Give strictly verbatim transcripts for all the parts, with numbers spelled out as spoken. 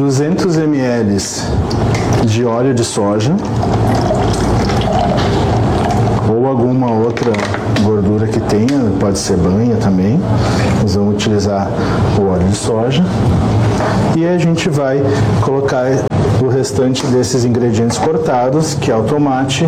duzentos mililitros de óleo de soja ou alguma outra gordura que tenha, pode ser banha também. Nós vamos utilizar o óleo de soja e a gente vai colocar o restante desses ingredientes cortados, que é o tomate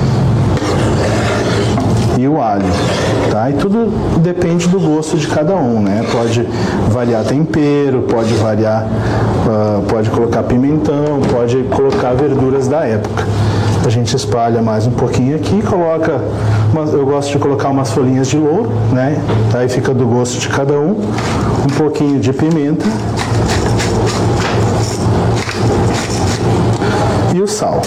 e o alho, tá? E tudo depende do gosto de cada um, né? Pode variar tempero, pode variar, uh, pode colocar pimentão, pode colocar verduras da época. A gente espalha mais um pouquinho aqui, coloca, umas, eu gosto de colocar umas folhinhas de louro, né? Aí fica do gosto de cada um, um pouquinho de pimenta e o sal.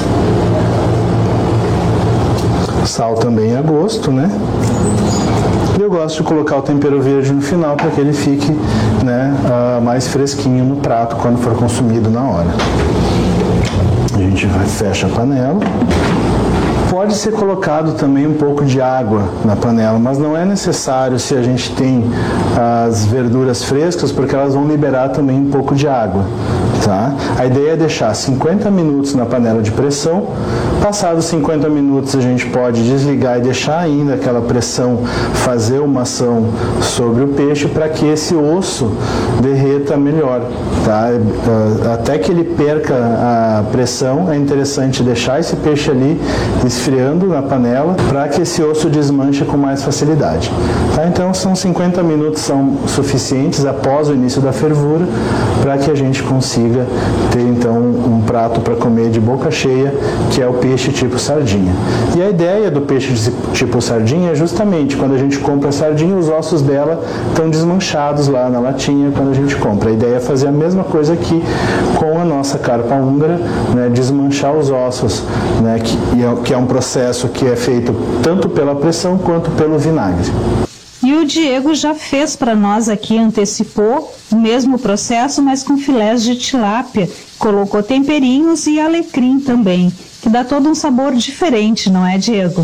Sal também a gosto, né? E eu gosto de colocar o tempero verde no final para que ele fique, né, uh, mais fresquinho no prato quando for consumido na hora. A gente vai, fecha a panela. Pode ser colocado também um pouco de água na panela, mas não é necessário se a gente tem as verduras frescas, porque elas vão liberar também um pouco de água, tá? A ideia é deixar cinquenta minutos na panela de pressão. Passados cinquenta minutos a gente pode desligar e deixar ainda aquela pressão fazer uma ação sobre o peixe para que esse osso derreta melhor, tá? Até que ele perca a pressão, é interessante deixar esse peixe ali esfriando na panela para que esse osso desmanche com mais facilidade, tá? Então são cinquenta minutos são suficientes após o início da fervura para que a gente consiga ter então um prato para comer de boca cheia, que é o peixe tipo sardinha. E a ideia do peixe tipo sardinha é justamente quando a gente compra a sardinha, os ossos dela estão desmanchados lá na latinha quando a gente compra. A ideia é fazer a mesma coisa aqui com a nossa carpa húngara, né, desmanchar os ossos, né, que, que é um processo que é feito tanto pela pressão quanto pelo vinagre. E o Diego já fez para nós aqui, antecipou o mesmo processo, mas com filés de tilápia. Colocou temperinhos e alecrim também, que dá todo um sabor diferente, não é, Diego?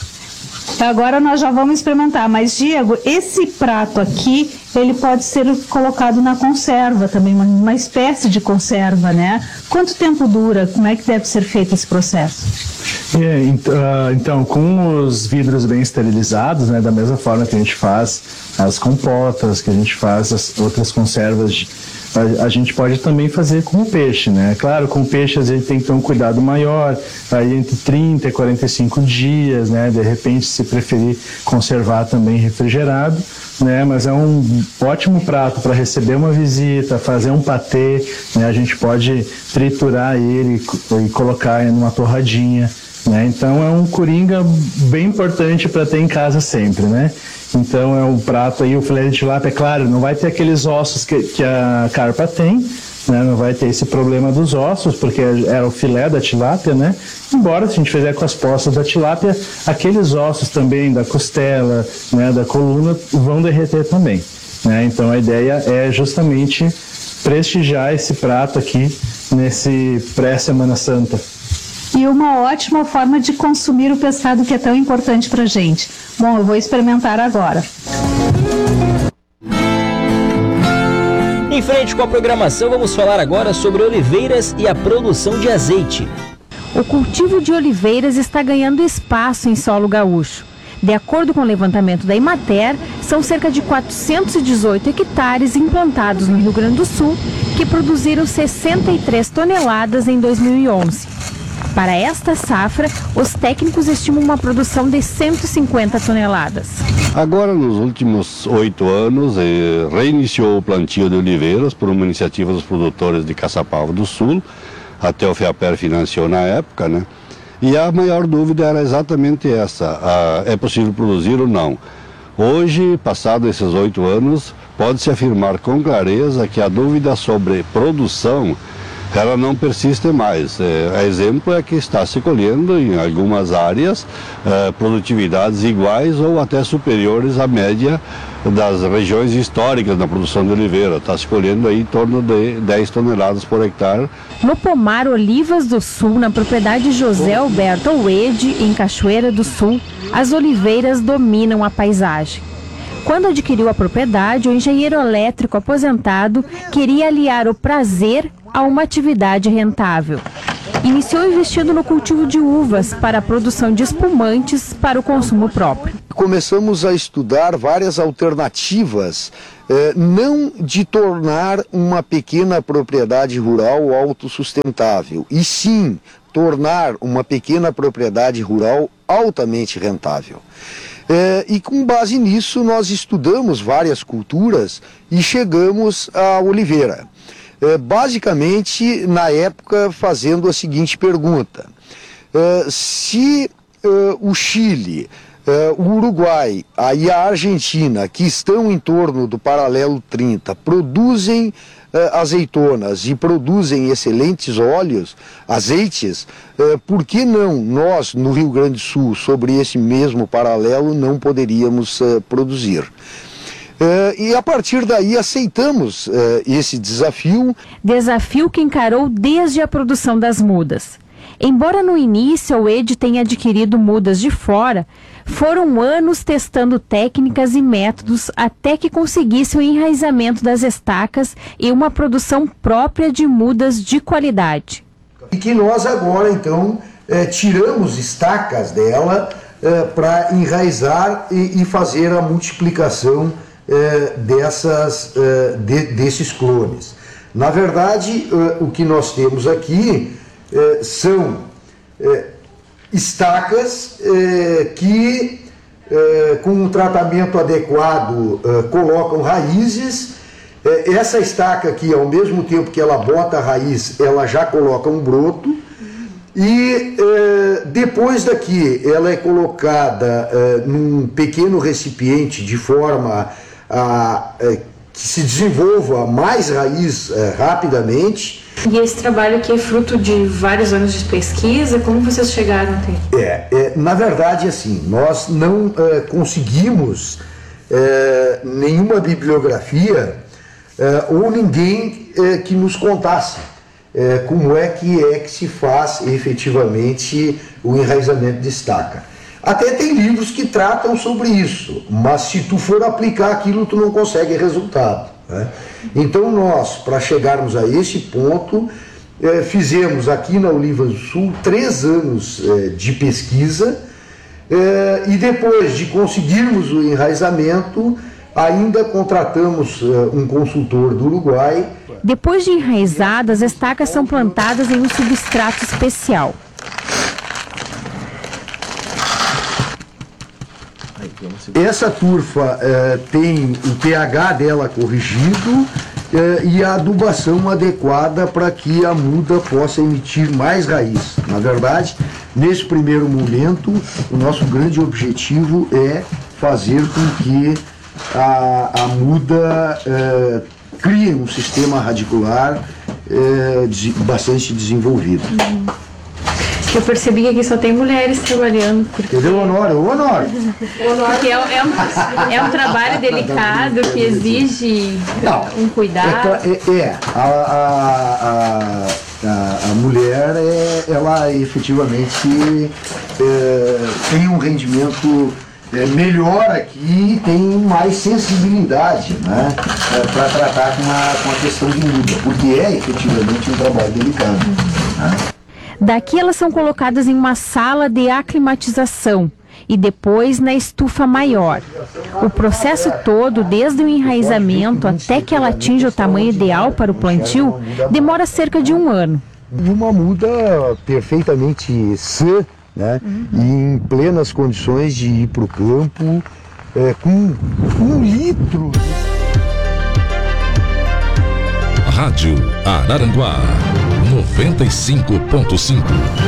Agora nós já vamos experimentar, mas Diego, esse prato aqui, ele pode ser colocado na conserva também, uma, uma espécie de conserva, né? Quanto tempo dura? Como é que deve ser feito esse processo? É, então, com os vidros bem esterilizados, né, da mesma forma que a gente faz as compotas, que a gente faz as outras conservas, de, a, a gente pode também fazer com o peixe, né? Claro, com o peixe a gente tem que ter um cuidado maior, aí entre trinta e quarenta e cinco dias, né? De repente, se preferir conservar também refrigerado, né? Mas é um ótimo prato para receber uma visita, fazer um patê, né? A gente pode triturar ele e colocar numa torradinha, né? Então é um coringa bem importante para ter em casa sempre, né? Então é um prato aí, o filé de tilápia, é claro, não vai ter aqueles ossos que, que a carpa tem, né? Não vai ter esse problema dos ossos, porque é o filé da tilápia, né? Embora se a gente fizer com as postas da tilápia, aqueles ossos também da costela, né, da coluna, vão derreter também, né? Então a ideia é justamente prestigiar esse prato aqui nesse pré-Semana Santa. E uma ótima forma de consumir o pescado que é tão importante pra gente. Bom, eu vou experimentar agora. Em frente com a programação, vamos falar agora sobre oliveiras e a produção de azeite. O cultivo de oliveiras está ganhando espaço em solo gaúcho. De acordo com o levantamento da Emater, são cerca de quatrocentos e dezoito hectares implantados no Rio Grande do Sul, que produziram sessenta e três toneladas em dois mil e onze. Para esta safra, os técnicos estimam uma produção de cento e cinquenta toneladas. Agora, nos últimos oito anos, eh, reiniciou o plantio de oliveiras por uma iniciativa dos produtores de Caçapava do Sul, até o FEAPER financiou na época, né? E a maior dúvida era exatamente essa, a, é possível produzir ou não? Hoje, passados esses oito anos, pode-se afirmar com clareza que a dúvida sobre produção ela não persiste mais. É, a exemplo é que está se colhendo em algumas áreas é, produtividades iguais ou até superiores à média das regiões históricas na produção de oliveira. Está se colhendo aí em torno de dez toneladas por hectare. No pomar Olivas do Sul, na propriedade José Alberto Uede, em Cachoeira do Sul, as oliveiras dominam a paisagem. Quando adquiriu a propriedade, o engenheiro elétrico aposentado queria aliar o prazer a uma atividade rentável. Iniciou investindo no cultivo de uvas para a produção de espumantes para o consumo próprio. Começamos a estudar várias alternativas, eh, não de tornar uma pequena propriedade rural autossustentável, e sim tornar uma pequena propriedade rural altamente rentável. É, e com base nisso nós estudamos várias culturas e chegamos à oliveira. É, basicamente, na época, fazendo a seguinte pergunta: é, se é, o Chile, é, o Uruguai e a Argentina, que estão em torno do paralelo trinta, produzem azeitonas e produzem excelentes óleos, azeites, por que não nós, no Rio Grande do Sul, sobre esse mesmo paralelo, não poderíamos produzir? E a partir daí aceitamos esse desafio. Desafio que encarou desde a produção das mudas. Embora no início a U E D tenha adquirido mudas de fora, foram anos testando técnicas e métodos até que conseguisse o enraizamento das estacas e uma produção própria de mudas de qualidade. E que nós agora, então, eh, tiramos estacas dela eh, para enraizar e, e fazer a multiplicação eh, dessas, eh, de, desses clones. Na verdade, eh, o que nós temos aqui eh, são eh, estacas eh, que, eh, com um tratamento adequado, eh, colocam raízes. Eh, essa estaca aqui, ao mesmo tempo que ela bota a raiz, ela já coloca um broto. E eh, depois daqui, ela é colocada eh, num pequeno recipiente de forma a, a que se desenvolva mais raiz eh, rapidamente. E esse trabalho aqui é fruto de vários anos de pesquisa? Como vocês chegaram até? É, é na verdade, assim, nós não é, conseguimos é, nenhuma bibliografia é, ou ninguém é, que nos contasse é, como é que é que se faz efetivamente o enraizamento de estaca. Até tem livros que tratam sobre isso, mas se tu for aplicar aquilo, tu não consegue resultado. Né? Então nós, para chegarmos a esse ponto, eh, fizemos aqui na Olivas do Sul três anos eh, de pesquisa eh, e depois de conseguirmos o enraizamento, ainda contratamos eh, um consultor do Uruguai. Depois de enraizadas, as estacas são plantadas em um substrato especial. Essa turfa eh, tem o pH dela corrigido eh, e a adubação adequada para que a muda possa emitir mais raiz. Na verdade, nesse primeiro momento, o nosso grande objetivo é fazer com que a, a muda eh, crie um sistema radicular eh, de, bastante desenvolvido. Uhum. Eu percebi que aqui só tem mulheres trabalhando. Porque... Entendeu, Honório? Ô, Honório! Porque é, é, um, é um trabalho delicado que exige Não, um cuidado. É, é a, a, a, a mulher, é, ela efetivamente é, tem um rendimento é, melhor aqui, tem mais sensibilidade, né, é, para tratar com a, com a questão de muda, porque é efetivamente um trabalho delicado. Né? Daqui elas são colocadas em uma sala de aclimatização e depois na estufa maior. O processo todo, desde o enraizamento até que ela atinja o tamanho ideal para o plantio, demora cerca de um ano. Uma muda perfeitamente sã, né, uhum. e em plenas condições de ir para o campo é, com um litro. Rádio Araranguá noventa e cinco ponto cinco.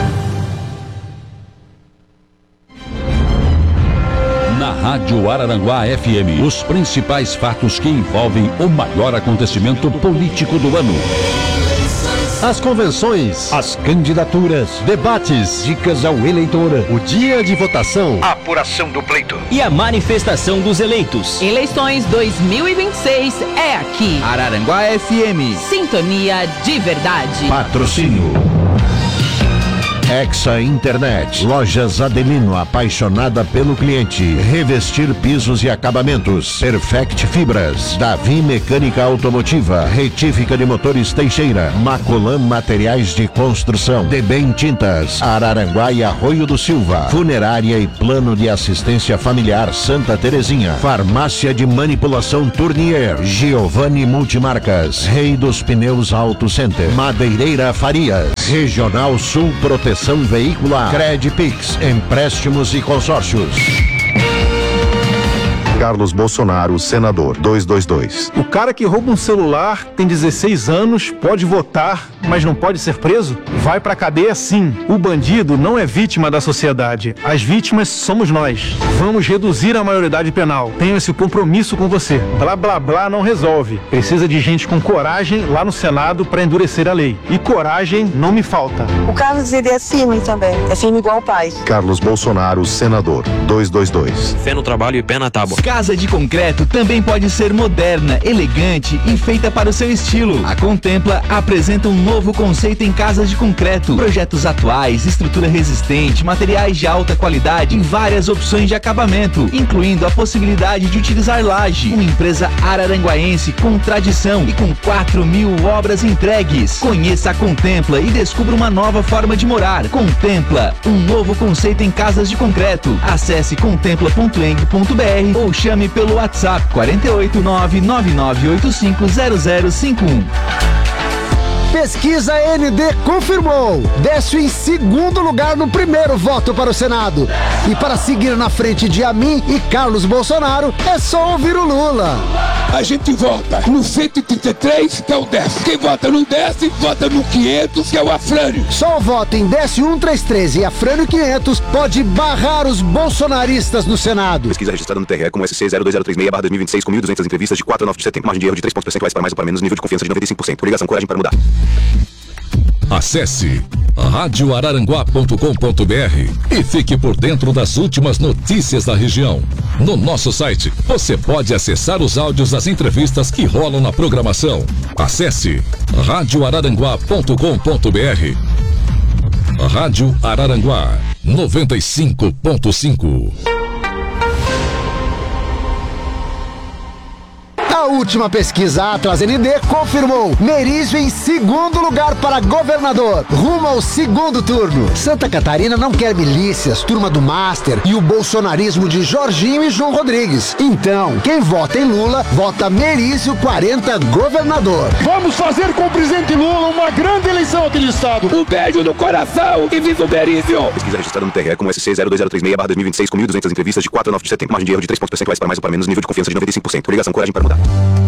Na Rádio Araranguá F M, os principais fatos que envolvem o maior acontecimento político do ano. As convenções, as candidaturas, debates, dicas ao eleitor, o dia de votação, a apuração do pleito e a manifestação dos eleitos. Eleições dois mil e vinte e seis é aqui. Araranguá F M. Sintonia de verdade. Patrocínio Exa Internet. Lojas Adelino, apaixonada pelo cliente. Revestir pisos e acabamentos. Perfect Fibras. Davi Mecânica Automotiva. Retífica de motores Teixeira. Macolan Materiais de Construção. Debem Tintas. Araranguá e Arroio do Silva. Funerária e Plano de Assistência Familiar Santa Terezinha. Farmácia de Manipulação Tournier. Giovanni Multimarcas. Rei dos Pneus Auto Center. Madeireira Farias. Regional Sul Proteção Veicular. Credpix. Empréstimos e consórcios. Carlos Bolsonaro, senador, duzentos e vinte e dois. O cara que rouba um celular tem dezesseis anos, pode votar, mas não pode ser preso? Vai pra cadeia sim. O bandido não é vítima da sociedade. As vítimas somos nós. Vamos reduzir a maioridade penal. Tenho esse compromisso com você. Blá blá blá não resolve. Precisa de gente com coragem lá no Senado pra endurecer a lei. E coragem não me falta. O Carlos, ele é firme também. É firme igual o pai. Carlos Bolsonaro, senador, duzentos e vinte e dois. Fé no trabalho e pé na tábua. Casa de concreto também pode ser moderna, elegante e feita para o seu estilo. A Contempla apresenta um novo conceito em casas de concreto. Projetos atuais, estrutura resistente, materiais de alta qualidade e várias opções de acabamento, incluindo a possibilidade de utilizar laje. Uma empresa araranguaense com tradição e com quatro mil obras entregues. Conheça a Contempla e descubra uma nova forma de morar. Contempla, um novo conceito em casas de concreto. Acesse contempla ponto eng ponto br ou chame pelo WhatsApp quatro oito nove nove nove oito cinco zero zero cinco um. Pesquisa N D confirmou. Décio em segundo lugar no primeiro voto para o Senado. E para seguir na frente de Amin e Carlos Bolsonaro, é só ouvir o Lula. A gente vota no cento e trinta e três, que é o Décio. Quem vota no Décio, vota no quinhentos, que é o Afrânio. Só o voto em Décio cento e trinta e três e Afrânio quinhentos pode barrar os bolsonaristas no Senado. Pesquisa registrada no T R E com S C zero dois zero três seis barra dois mil e vinte e seis com mil e duzentas entrevistas de quatro a nove de setembro. Margem de erro de três pontos percentuais para mais ou para menos, nível de confiança de noventa e cinco por cento. Ligação, coragem para mudar. Acesse rádio araranguá ponto com ponto br e fique por dentro das últimas notícias da região. No nosso site, você pode acessar os áudios das entrevistas que rolam na programação. Acesse rádio araranguá ponto com ponto br. Rádio Araranguá noventa e cinco ponto cinco. A última pesquisa Atlas N D confirmou Merizio em segundo lugar para governador, rumo ao segundo turno. Santa Catarina não quer milícias, turma do Master e o bolsonarismo de Jorginho e João Rodrigues. Então, quem vota em Lula, vota Merizio quarenta governador. Vamos fazer com o presidente Lula uma grande eleição aqui no estado. Um beijo no coração e viva o Merizio. Pesquisa registrada no T R E com S C zero dois zero três seis barra dois mil e vinte e seis com mil e duzentas entrevistas de quatro a nove de setembro. Margem de erro de três pontos percentuais para mais ou para menos, nível de confiança de noventa e cinco por cento. Ligação, coragem para mudar.